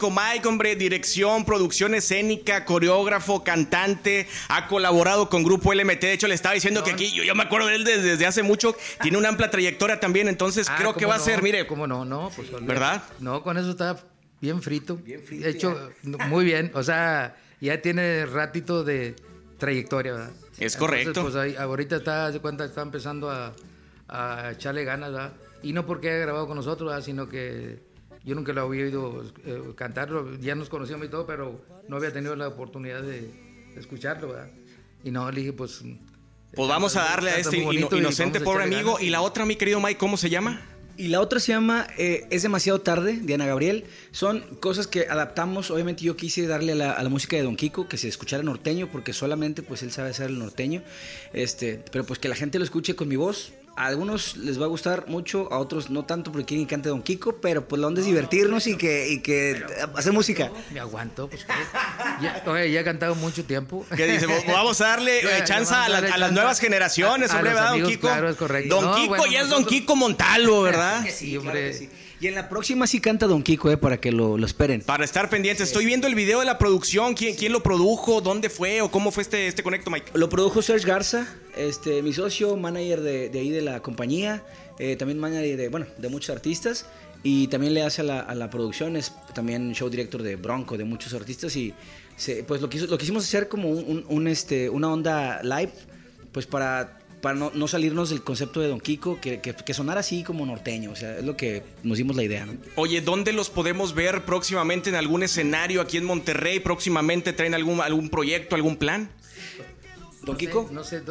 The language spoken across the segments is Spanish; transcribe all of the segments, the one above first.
Mike, hombre, dirección, producción escénica, coreógrafo, cantante, ha colaborado con Grupo LMT. De hecho, le estaba diciendo que aquí, yo me acuerdo de él desde hace mucho, tiene una amplia trayectoria también, entonces creo que va a ser, mire. ¿Cómo no? No, pues ¿verdad? No, con eso está bien frito. De hecho, muy bien, o sea, ya tiene ratito de trayectoria, ¿verdad? Es correcto. Entonces, pues ahorita está, de cuenta, está empezando a echarle ganas, ¿verdad? Y no porque haya grabado con nosotros, ¿verdad? Sino que yo nunca lo había oído cantarlo, ya nos conocíamos y todo, pero no había tenido la oportunidad de escucharlo, ¿verdad? Y no, le dije, pues vamos a darle a este Inocente Pobre Amigo. Ganas. Y la otra, mi querido Mike, ¿cómo se llama? Y la otra se llama Es Demasiado Tarde, de Ana Gabriel. Son cosas que adaptamos. Obviamente yo quise darle a la música de Don Kiko, que se escuchara norteño, porque solamente pues él sabe hacer el norteño. Pero pues que la gente lo escuche con mi voz. A algunos les va a gustar mucho, a otros no tanto porque quieren que cante Don Kiko, pero pues la onda es divertirnos y que hacer música. No, me aguanto, pues ya he cantado mucho tiempo. ¿Qué dice? Vamos a darle chance a las nuevas generaciones, hombre, ¿verdad, Don Kiko? Claro, es correcto. Don Kiko ya es Don Kiko Montalvo, ¿verdad? Sí, hombre. Claro que sí. Y en la próxima sí canta Don Kiko, para que lo esperen. Para estar pendientes. Sí. Estoy viendo el video de la producción. ¿Quién lo produjo? ¿Dónde fue? ¿O cómo fue este conecto, Mike? Lo produjo Serge Garza, mi socio, manager de ahí de la compañía. También manager de muchos artistas. Y también le hace a la producción. Es también show director de Bronco, de muchos artistas. Y pues lo quisimos hacer como una onda live, pues para no salirnos del concepto de Don Kiko, que sonara así como norteño, o sea, es lo que nos dimos la idea, ¿no? Oye, ¿dónde los podemos ver próximamente en algún escenario aquí en Monterrey? ¿Próximamente traen algún proyecto, algún plan? ¿Don Kiko? No sé,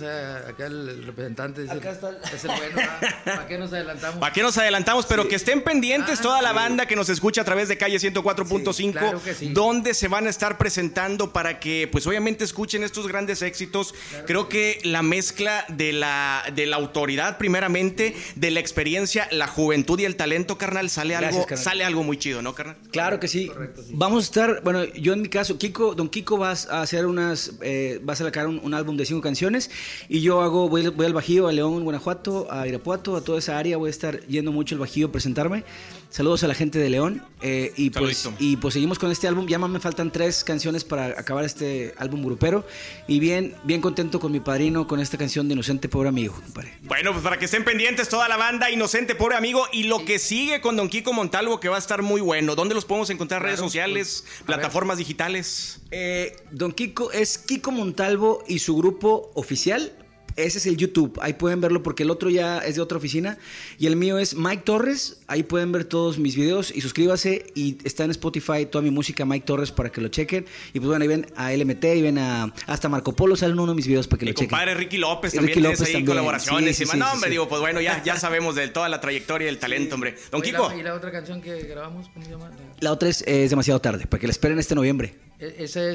acá el representante es acá está es el bueno. ¿Para qué nos adelantamos? ¿Para qué nos adelantamos? Pero sí, que estén pendientes toda la banda que nos escucha a través de Calle 104.5, sí, claro sí, donde se van a estar presentando para que, pues obviamente, escuchen estos grandes éxitos. Claro. Creo que la mezcla de la autoridad, primeramente, de la experiencia, la juventud y el talento, carnal, sale algo muy chido, ¿no, carnal? Claro que sí. Correcto, sí. Vamos a estar, bueno, yo en mi caso, Don Kiko va a hacer va a sacar un álbum de 5 canciones y yo voy al Bajío, a León, Guanajuato, a Irapuato, a toda esa área. Voy a estar yendo mucho al Bajío a presentarme. Saludos a la gente de León. Y pues seguimos con este álbum. Ya más me faltan 3 canciones para acabar este álbum grupero. Y bien contento con mi padrino con esta canción de Inocente Pobre Amigo, compadre. Bueno, pues para que estén pendientes toda la banda, Inocente Pobre Amigo. Y lo que sigue con Don Kiko Montalvo, que va a estar muy bueno. ¿Dónde los podemos encontrar? Redes sociales, plataformas digitales. Don Kiko es Kiko Montalvo y su grupo oficial. Ese es el YouTube, ahí pueden verlo porque el otro ya es de otra oficina y el mío es Mike Torres, ahí pueden ver todos mis videos y suscríbase y está en Spotify toda mi música Mike Torres para que lo chequen y pues bueno, ahí ven a LMT, y ven hasta Marco Polo, sale uno de mis videos para que lo chequen. Mi compadre Ricky López también tienes ahí colaboraciones digo, pues bueno, ya sabemos de toda la trayectoria y el talento, hombre. Don Kiko. ¿Y la otra canción que grabamos, cómo se llama? La otra es Demasiado Tarde, para que la esperen este noviembre. Esa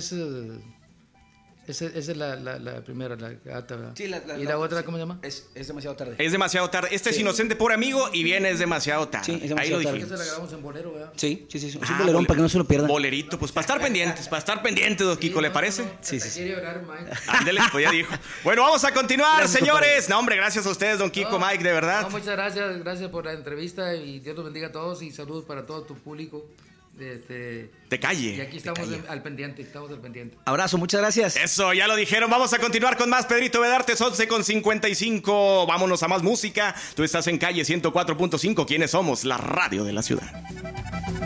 es la primera, la gata, ¿verdad? Sí, ¿y la otra cómo se llama? Es Demasiado Tarde. Es Demasiado Tarde. Es Inocente Pobre Amigo y viene Es Demasiado Tarde. Sí, es Demasiado Ahí lo Tarde. Esa la grabamos en bolero, ¿verdad? Sí. Es un bolerón para que no se lo pierdan. Bolerito, pues para estar pendientes, Don Kiko, ¿le parece? Sí. Quiere orar, Mike. Ándele, pues ya dijo. Bueno, vamos a continuar, gracias, señores. Compadre. No, hombre, gracias a ustedes, Don Kiko, Mike, de verdad. Muchas gracias por la entrevista y Dios los bendiga a todos y saludos para todo tu público. De calle. Y aquí estamos al pendiente, Abrazo, muchas gracias. Eso, ya lo dijeron. Vamos a continuar con más. Pedrito Bedarte, 11:55. Vámonos a más música. Tú estás en Calle 104.5. ¿Quiénes somos? La radio de la ciudad.